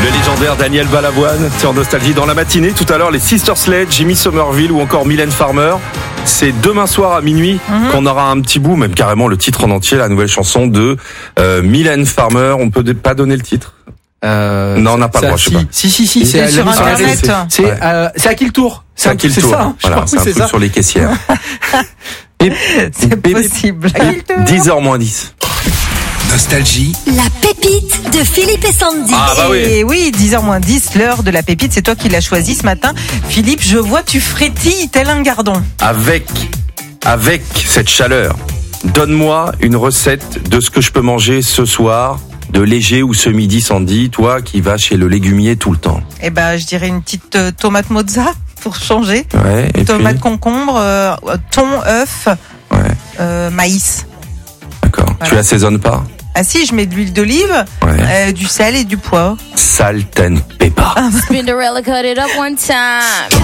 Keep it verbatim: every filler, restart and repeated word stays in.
Le légendaire Daniel Balavoine sur Nostalgie dans la matinée. Tout à l'heure, les Sister Sledge, Jimmy Somerville ou encore Mylène Farmer. C'est demain soir à minuit mm-hmm. qu'on aura un petit bout, même carrément le titre en entier, la nouvelle chanson de euh, Mylène Farmer. On peut pas donner le titre. Euh, non, on n'a pas le droit, si, je sais pas. Si, si, si, c'est, c'est sur Internet. C'est, c'est, ouais. euh, c'est à qui le tour? C'est à qui le tour? Ça, voilà, c'est un c'est truc ça. sur les caissières. Et, c'est possible. dix heures moins dix. Nostalgie. La pépite de Philippe et Sandy. Ah bah oui. Et oui, dix heures moins dix, l'heure de la pépite, c'est toi qui l'as choisi ce matin. Philippe, je vois tu frétilles tel un gardon. Avec, avec cette chaleur, donne-moi une recette de ce que je peux manger ce soir, de léger ou ce midi, Sandy, toi qui vas chez le légumier tout le temps. Eh ben, je dirais une petite euh, tomate mozza pour changer. Ouais, et tomate puis... concombre, euh, thon, œuf, ouais. euh, maïs. D'accord. Voilà. Tu assaisonnes pas? Ah si, je mets de l'huile d'olive, ouais. euh, du sel et du poivre. Salt and pepper. Cinderella cut it up one time.